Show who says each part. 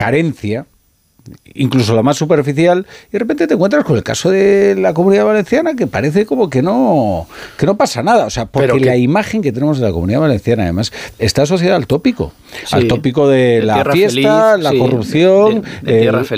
Speaker 1: carencia, incluso la más superficial, y de repente te encuentras con el caso de la Comunidad Valenciana, que parece como que no pasa nada. O sea, porque la imagen que tenemos de la Comunidad Valenciana, además, está asociada al tópico. Sí, al tópico de la fiesta, feliz, la corrupción,